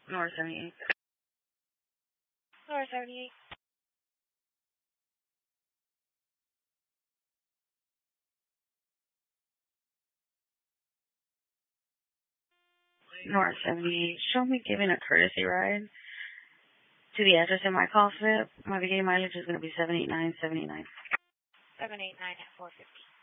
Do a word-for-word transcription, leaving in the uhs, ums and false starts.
North seventy-eight. North seventy-eight. North seventy-eight. Show me giving a courtesy ride to the address in my call slip. My beginning mileage is going to be seven eight nine seven eight nine. seven eight nine at four fifty.